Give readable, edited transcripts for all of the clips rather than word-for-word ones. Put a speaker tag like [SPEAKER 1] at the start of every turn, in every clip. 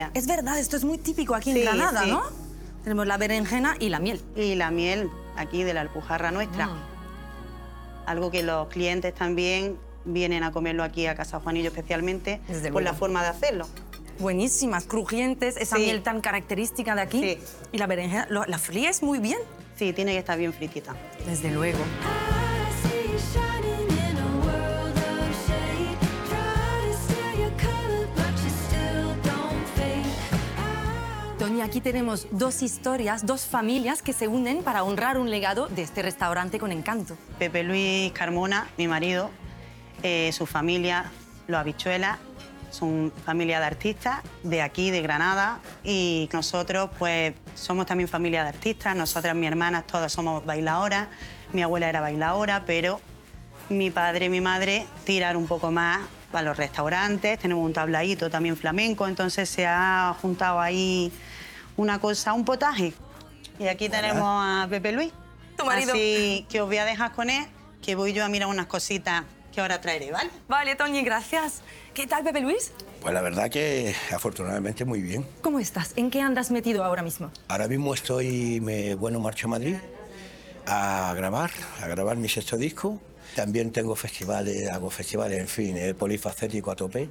[SPEAKER 1] Es verdad, esto es muy típico aquí en
[SPEAKER 2] Sí,
[SPEAKER 1] Granada,
[SPEAKER 2] sí.
[SPEAKER 1] ¿no? Tenemos la berenjena y la miel.
[SPEAKER 2] Y la miel aquí de la Alpujarra nuestra. Algo que los clientes también vienen a comerlo aquí a Casa Juanillo especialmente
[SPEAKER 1] Desde
[SPEAKER 2] por
[SPEAKER 1] luego.
[SPEAKER 2] la forma de hacerlo.
[SPEAKER 1] Buenísimas, crujientes, esa
[SPEAKER 2] Sí.
[SPEAKER 1] miel tan característica de aquí.
[SPEAKER 2] Sí.
[SPEAKER 1] Y la berenjena, la fríes muy bien.
[SPEAKER 2] Sí, tiene que estar bien fritita.
[SPEAKER 1] Desde luego.
[SPEAKER 3] I see you shining in a world of shade. Try to steal your color, but you still don't fade.
[SPEAKER 1] Toñi, aquí tenemos dos historias, dos familias que se unen para honrar un legado de este restaurante con encanto.
[SPEAKER 2] Pepe Luis Carmona, mi marido, su familia, los Habichuelas, son familia de artistas de aquí, de Granada, y nosotros pues somos también familia de artistas. Nosotras, mis hermanas, todas somos bailadoras. Mi abuela era bailadora, pero mi padre y mi madre tiran un poco más para los restaurantes. Tenemos un tablaíto también flamenco, entonces se ha juntado ahí una cosa, un potaje. Y aquí tenemos a Pepe Luis.
[SPEAKER 1] Tu marido.
[SPEAKER 2] Así que os voy a dejar con él, que voy yo a mirar unas cositas que ahora traeré, ¿vale?
[SPEAKER 1] Vale, Toñi, gracias. ¿Qué tal, Pepe Luis?
[SPEAKER 4] Pues la verdad que afortunadamente muy bien.
[SPEAKER 1] ¿Cómo estás? ¿En qué andas metido ahora mismo?
[SPEAKER 4] Ahora mismo marcho a Madrid a grabar mi sexto disco. También tengo festivales, hago festivales, en fin, polifacético a tope.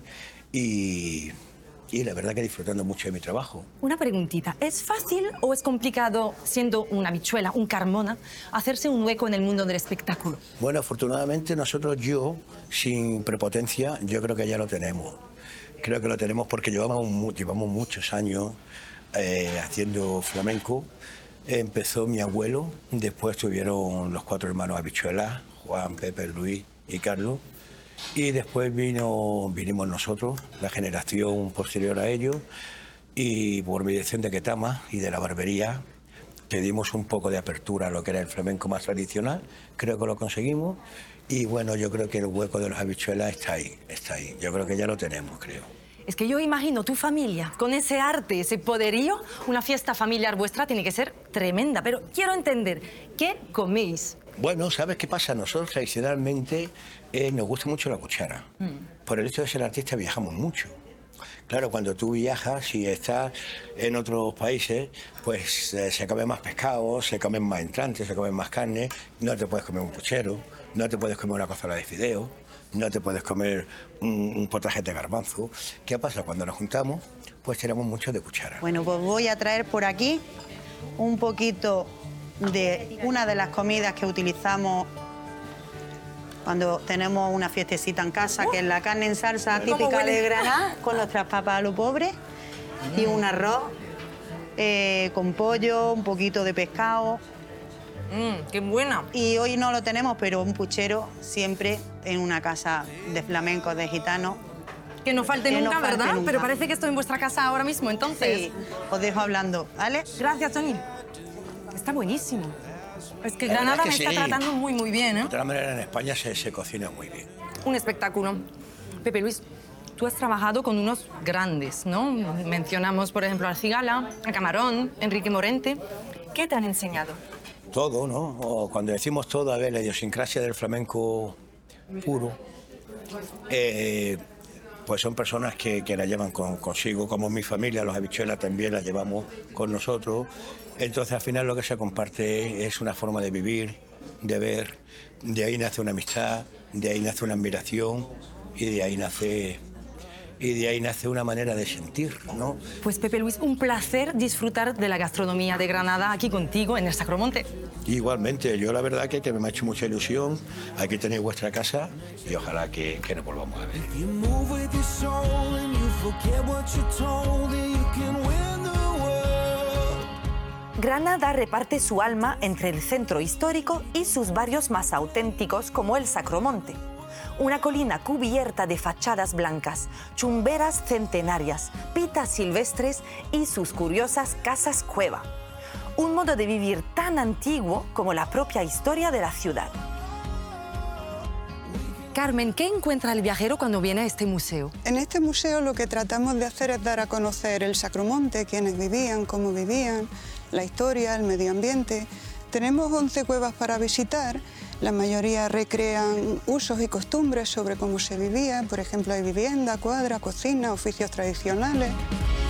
[SPEAKER 4] Y la verdad que disfrutando mucho de mi trabajo.
[SPEAKER 1] Una preguntita. ¿Es fácil o es complicado, siendo una habichuela, un Carmona, hacerse un hueco en el mundo del espectáculo?
[SPEAKER 4] Bueno, afortunadamente yo, sin prepotencia, yo creo que ya lo tenemos. Creo que lo tenemos porque llevamos muchos años haciendo flamenco. Empezó mi abuelo, después tuvieron los 4 hermanos Habichuelas, Juan, Pepe, Luis y Carlos. Y después vinimos nosotros, la generación posterior a ellos, y por mediación de Ketama y de la barbería, le dimos un poco de apertura a lo que era el flamenco más tradicional. Creo que lo conseguimos. Y bueno, yo creo que el hueco de los Habichuelas está ahí. Yo creo que ya lo tenemos, creo.
[SPEAKER 1] Es que yo imagino tu familia, con ese arte, ese poderío, una fiesta familiar vuestra tiene que ser tremenda. Pero quiero entender, ¿qué coméis?
[SPEAKER 4] Bueno, ¿sabes qué pasa? Nosotros tradicionalmente nos gusta mucho la cuchara. Por el hecho de ser artista viajamos mucho. Claro, cuando tú viajas y estás en otros países, pues se comen más pescados, se comen más entrantes, se comen más carne. No te puedes comer un puchero, no te puedes comer una cazuela de fideos, no te puedes comer un potaje de garbanzo. ¿Qué pasa? Cuando nos juntamos, pues tenemos mucho de cuchara.
[SPEAKER 2] Bueno, pues voy a traer por aquí un poquito de una de las comidas que utilizamos cuando tenemos una fiestecita en casa, que es la carne en salsa
[SPEAKER 1] ¿Cómo
[SPEAKER 2] típica
[SPEAKER 1] huele?
[SPEAKER 2] de Granada, con nuestras papas a lo pobre, y un arroz con pollo, un poquito de pescado.
[SPEAKER 1] ¡Qué buena!
[SPEAKER 2] Y hoy no lo tenemos, pero un puchero siempre en una casa de flamencos, de gitanos.
[SPEAKER 1] Que no falte
[SPEAKER 2] Que no
[SPEAKER 1] nunca,
[SPEAKER 2] falte
[SPEAKER 1] ¿verdad?
[SPEAKER 2] nunca.
[SPEAKER 1] Pero parece que estoy en vuestra casa ahora mismo, entonces.
[SPEAKER 2] Sí, os dejo hablando, ¿vale?
[SPEAKER 1] Gracias, Toñi. Está buenísimo. Es que
[SPEAKER 4] La verdad
[SPEAKER 1] Granada
[SPEAKER 4] es
[SPEAKER 1] me
[SPEAKER 4] que
[SPEAKER 1] está
[SPEAKER 4] sí.
[SPEAKER 1] tratando muy, muy bien, ¿eh?
[SPEAKER 4] De todas maneras, en España se cocina muy bien.
[SPEAKER 1] Un espectáculo. Pepe Luis, tú has trabajado con unos grandes, ¿no? Mencionamos, por ejemplo, a Cigala, a Camarón, Enrique Morente. ¿Qué te han enseñado?
[SPEAKER 4] Todo, ¿no? O cuando decimos todo, a ver, la idiosincrasia del flamenco puro, pues son personas que la llevan consigo, como mi familia, los Habichuelas también la llevamos con nosotros. Entonces, al final, lo que se comparte es una forma de vivir, de ver, de ahí nace una amistad, de ahí nace una admiración y de ahí nace una manera de sentir, ¿no?
[SPEAKER 1] Pues Pepe Luis, un placer disfrutar de la gastronomía de Granada aquí contigo en el Sacromonte.
[SPEAKER 4] Igualmente, yo la verdad que me ha hecho mucha ilusión. Aquí tenéis vuestra casa y ojalá que nos volvamos a ver.
[SPEAKER 3] You move with your soul and you forget what you're told and you can win the world.
[SPEAKER 5] Granada reparte su alma entre el centro histórico y sus barrios más auténticos como el Sacromonte. Una colina cubierta de fachadas blancas, chumberas centenarias, pitas silvestres y sus curiosas casas cueva. Un modo de vivir tan antiguo como la propia historia de la ciudad.
[SPEAKER 1] Carmen, ¿qué encuentra el viajero cuando viene a este museo?
[SPEAKER 6] En este museo lo que tratamos de hacer es dar a conocer el Sacromonte, quiénes vivían, cómo vivían, la historia, el medio ambiente. Tenemos 11 cuevas para visitar, la mayoría recrean usos y costumbres sobre cómo se vivía, por ejemplo hay vivienda, cuadra, cocina, oficios tradicionales.